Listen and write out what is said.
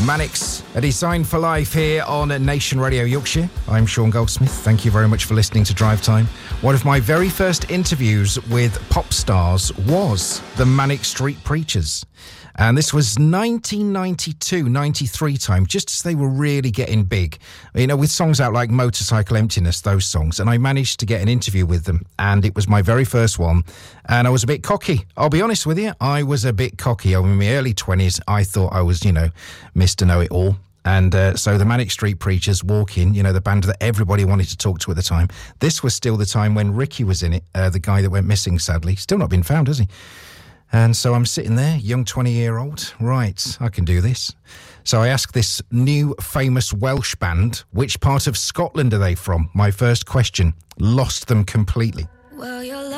Mannix, a Design for Life here on Nation Radio Yorkshire. I'm Sean Goldsmith. Thank you very much for listening to Drive Time. One of my very first interviews with pop stars was the Manic Street Preachers. And this was 1992, 93 time, just as they were really getting big. You know, with songs out like Motorcycle Emptiness, those songs. And I managed to get an interview with them. And it was my very first one. And I was a bit cocky. I'll be honest with you. I was a bit cocky. I was in my early 20s. I thought I was, Mr. Know-It-All. And so the Manic Street Preachers walk in, the band that everybody wanted to talk to at the time. This was still the time when Ricky was in it, the guy that went missing, sadly. Still not been found, has he? And so I'm sitting there, young 20-year-old. Right, I can do this. So I asked this new famous Welsh band, which part of Scotland are they from? My first question. Lost them completely. Well, you're